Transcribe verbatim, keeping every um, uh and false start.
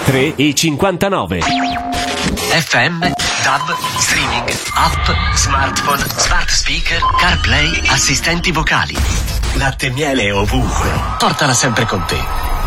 tre e cinquantanove. F M, D A B, streaming, app, smartphone, smart speaker, CarPlay, assistenti vocali. Latte e miele ovunque. Portala sempre con te.